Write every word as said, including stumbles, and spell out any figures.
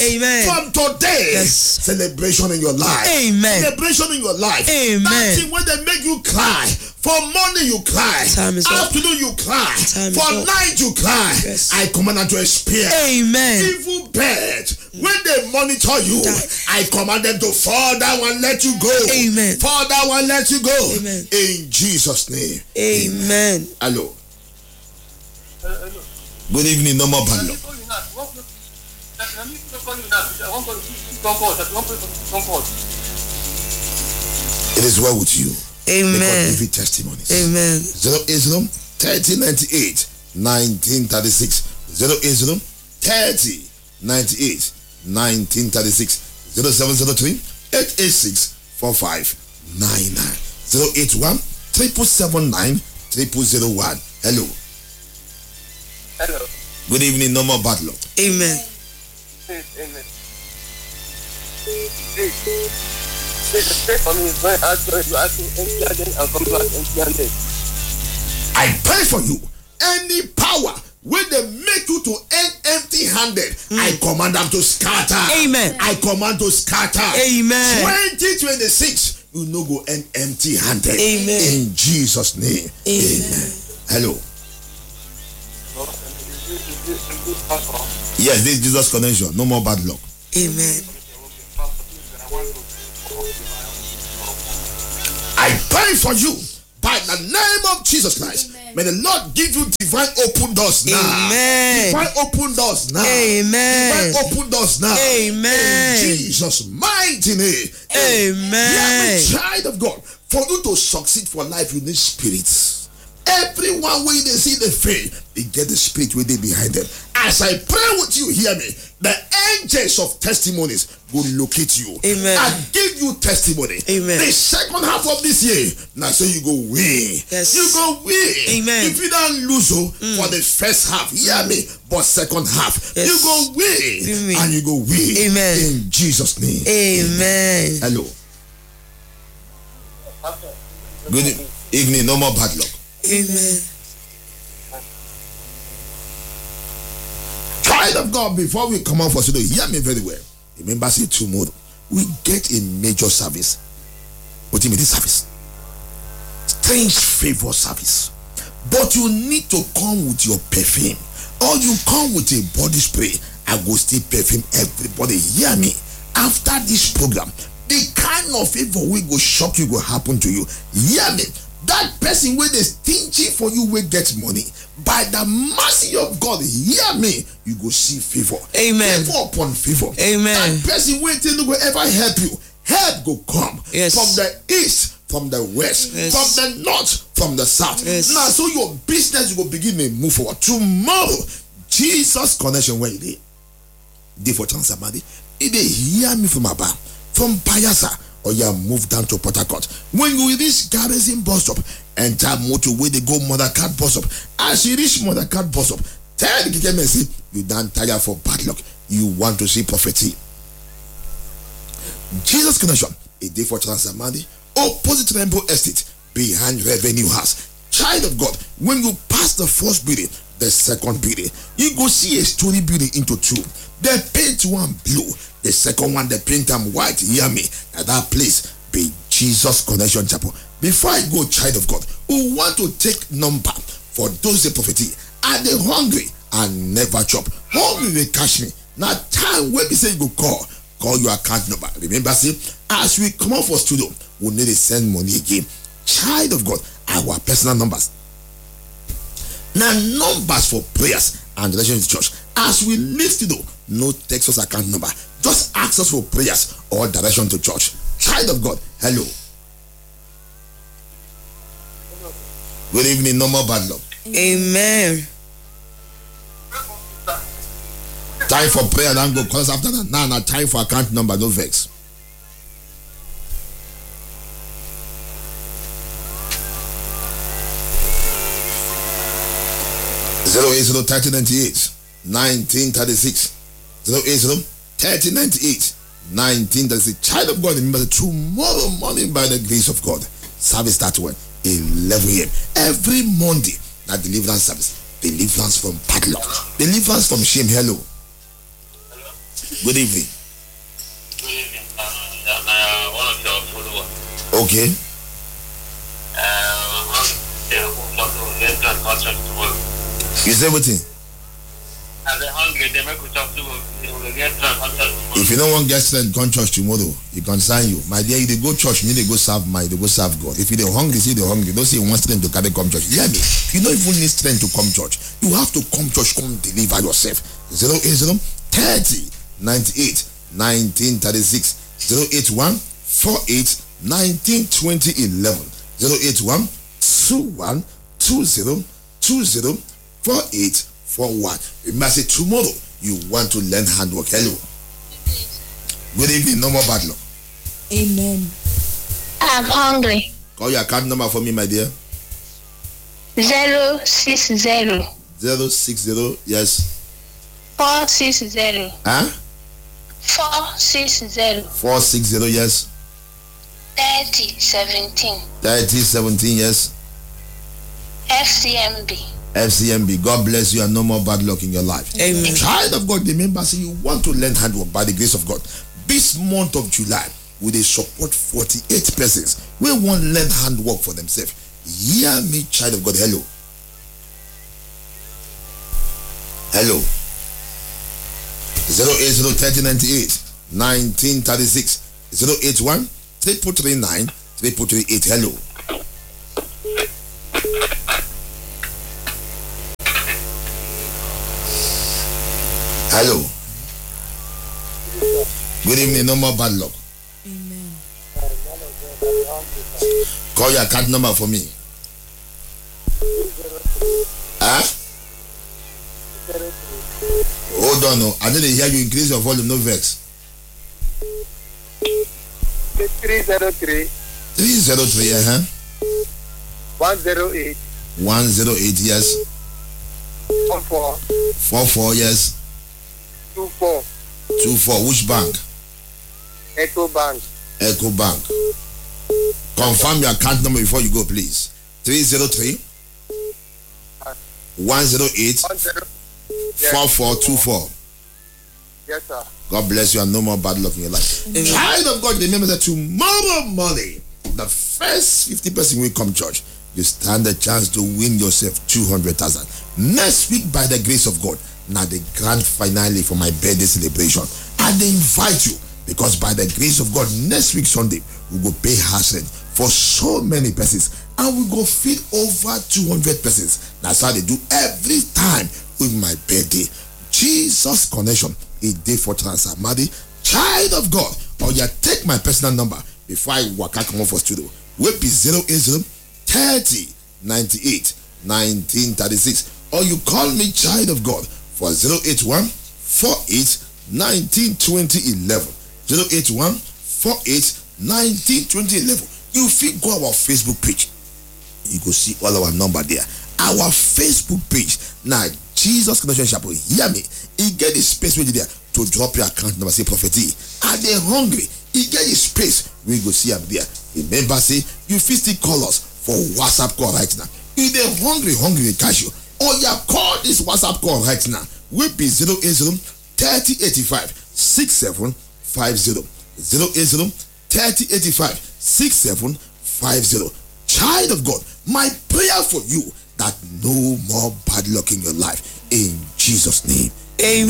Amen. From today, yes. celebration in your life. Amen. Celebration in your life. Amen. That thing when they make you cry. For morning you cry. Time is Afternoon up. you cry. Time For is night you cry. Yes. I command them to experience. Amen. Evil birds, when they monitor you, I command them to fall down and let you go. Amen. Fall down and let you go. Amen. In Jesus' name. Amen. Hello. Good evening, no more bad luck. It is well with you. Amen. May God give you testimonies. Amen. zero eight zero, thirty, ninety-eight, nineteen thirty-six. zero eight zero, thirty, ninety-eight, nineteen thirty-six. zero seven zero three, eight eight six, four five nine nine. zero eight one, three seven nine, three zero one. Hello. Hello. Good evening, no more bad luck. Amen. Amen. Please pray for me. When I ask you, you ask me empty again and come back empty handed. I pray for you. Any power when they make you to end empty handed, mm. I command them to scatter. Amen. I command to scatter. Amen. twenty twenty-six, you no go end empty handed. Amen. In Jesus' name. Amen. Amen. Hello. Yes, this is Jesus connection. No more bad luck. Amen. I pray for you by the name of Jesus Christ. Amen. May the Lord give you divine open doors now. Amen. Divine open doors now. Amen. Divine open doors now. Amen. In Jesus' mighty name. Amen. You are a child of God. For you to succeed for life, you need spirits. Everyone when they see the faith, they get the spirit with it behind them. As I pray with you, hear me. The angels of testimonies will locate you. Amen. And give you testimony. Amen. The second half of this year, now say you go win. Yes. You go win. Amen. If you don't lose mm. for the first half, hear me. But second half, yes. you go win. Amen. And you go win. Amen. In Jesus' name. Amen. Hello. Good evening. No more bad luck. Amen. Child of God, before we come out for today, hear me very well. Remember, say tomorrow we get a major service. What do you mean, this service? Strange favor service. But you need to come with your perfume, or you come with a body spray. I go still perfume everybody. Hear me. After this program, the kind of favor we go shock you will happen to you. Hear me. That person where they stingy for you will get money. By the mercy of God, hear me, you go see favor. Amen. Favor upon favor. Amen. That person waiting will ever help you. Help go come. Yes. From the east, from the west, yes. from the north, from the south. Yes. Now, so your business will begin to move forward. Tomorrow, Jesus connection where it is. Day for chance somebody. It hear me from above. From Payasa. Or you move down to Port Harcourt. When you reach Garrison bus stop, enter motorway, they go Mothercard bus stop. As you reach Mothercard bus stop, tell the K M S you done tired for bad luck. You want to see prophecy. Jesus connection, a day for Transamadi, opposite Rainbow Estate, behind Revenue House. Child of God, when you pass the first building, the second building, you go see a story building into two. They paint one blue. The second one, they paint them white. Hear me. At that place, be Jesus Connection Chapel. Before I go, child of God, who want to take number for those the prophecy, are they hungry and never chop? Hungry they catch me. Now time when we say you go call, call your account number. Remember, see, as we come out for studio, we need to send money again. Child of God, our personal numbers. Now numbers for prayers and relations to church. As we leave studio, no text us account number. Just ask us for prayers or direction to church. Child of God, hello. Good evening, no more bad luck. Amen. Time for prayer and go call us after that. Now, now, time for account number, no vex. Zero eight zero thirty ninety eight nineteen thirty six. Zero eight zero thirty ninety eight nineteen thirty six. Child of God, remember tomorrow morning by the grace of God, service starts when eleven a m every Monday. That deliverance service, deliverance from padlock, deliverance from shame. Hello. Good evening. Good evening. Uh, uh, one of your followers. Okay. Uh, You say what thing? As a hungry, they make us talk to you. Get If you don't want to get strength, come church tomorrow. You concern you. My dear, you dey go church, you need to go serve my, they go serve God. If you dey hungry, see the hungry. Don't say you want strength to carry come church. Hear me. You don't even need strength to come church. You have to come church, come deliver yourself. zero eight zero thirty ninety-eight nineteen thirty-six zero eight one four eight nineteen twenty eleven zero eight one two one two zero two zero four eight four one. Remember, say tomorrow you want to learn handwork. Hello. Good evening. No more bad luck. Amen. I'm hungry. Call your account number for me, my dear. Zero six zero. Zero six zero. Yes. Four six zero. Huh? Four six zero. Four six zero. Yes. Thirty seventeen. Thirty seventeen. Yes. F C M B. F C M B. God bless you and no more bad luck in your life. Amen. Child of God, remember, say you want to learn handwork by the grace of God. This month of July, we dey support forty-eight persons wey wan learn handwork for themselves. Hear me, child of God. Hello. Hello. zero eight zero thirty ninety-eight nineteen thirty-six zero eight one triple three nine triple three eight. Hello. Hello. Good evening. No more bad luck. Amen. Call your account number for me. Huh? Hold on. No. I didn't hear you. Increase your volume. No vex. three zero three. three zero three. Uh huh. one zero eight. one zero eight. Yes. four four. four four. Yes. two four. two four. Which bank? Echo Bank. Echo Bank. Confirm your account number before you go, please. three zero three. one zero eight. one zero. four four two four. Yes, sir. God bless you and no more bad luck in your life. Amen. Child of God, remember that tomorrow morning, the first fifty person will come church. You stand a chance to win yourself two hundred thousand. Next week, by the grace of God, now the grand finale for my birthday celebration. And they invite you because by the grace of God, next week Sunday, we will pay house rent for so many persons and we go feed over two hundred persons. That's how they do every time with my birthday. Jesus connection, a day for Transamadi. Child of God, or you take my personal number before I walk out come on for studio. Will be zero eight zero thirty ninety-eight nineteen thirty-six, or you call me child of God for zero eight one four eight nineteen twenty eleven zero eight one four eight nineteen twenty eleven. You feel go our Facebook page, you go see all our number there. Our Facebook page now, Jesus Connection Chapel. Hear me, he get the space with you there to drop your account number. Say prophecy. Are they hungry? He get the space. We go see up there. Remember, say you fit still call us for WhatsApp call right now. If they hungry, hungry, they catch you. Or you call this WhatsApp call right now. Will be zero eight zero thirty eighty-five sixty-seven fifty zero eight zero thirty eighty-five sixty-seven fifty. Child of God, my prayer for you that no more bad luck in your life in Jesus' name. Amen.